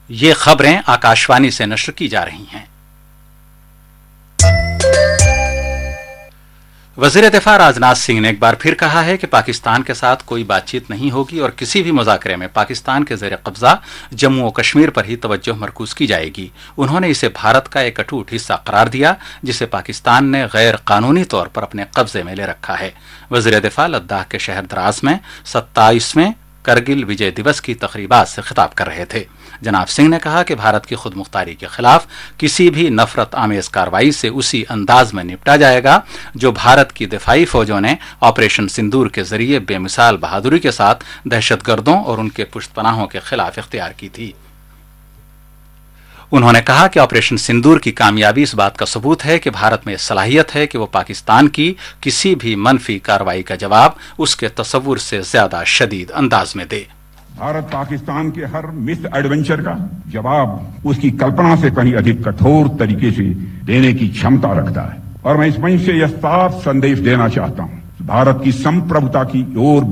یہ خبریں آکاشوانی سے نشر کی جا رہی ہیں۔ وزیر دفاع راجناتھ سنگھ نے ایک بار پھر کہا ہے کہ پاکستان کے ساتھ کوئی بات چیت نہیں ہوگی اور کسی بھی مذاکرے میں پاکستان کے زیر قبضہ جموں و کشمیر پر ہی توجہ مرکوز کی جائے گی۔ انہوں نے اسے بھارت کا ایک اٹوٹ حصہ قرار دیا جسے پاکستان نے غیر قانونی طور پر اپنے قبضے میں لے رکھا ہے۔ وزیر دفاع لداخ کے شہر دراز میں 27ویں کرگل وجے دیوس کی تقریبات سے خطاب کر رہے تھے۔ جناب سنگھ نے کہا کہ بھارت کی خود مختاری کے خلاف کسی بھی نفرت آمیز کارروائی سے اسی انداز میں نپٹا جائے گا جو بھارت کی دفاعی فوجوں نے آپریشن سندور کے ذریعے بے مثال بہادری کے ساتھ دہشت گردوں اور ان کے پشت پناہوں کے خلاف اختیار کی تھی۔ انہوں نے کہا کہ آپریشن سندور کی کامیابی اس بات کا ثبوت ہے کہ بھارت میں صلاحیت ہے کہ وہ پاکستان کی کسی بھی منفی کارروائی کا جواب اس کے تصور سے زیادہ شدید انداز میں دے۔ بھارت پاکستان کے ہر مس ایڈونچر کا جواب اس کی کلپنا سے کہیں ادھک کٹھور طریقے سے دینے کی چھمتا رکھتا ہے، اور میں اس منچ سے یہ صاف سندیش دینا چاہتا ہوں، بھارت کی سمپربھتا کی اور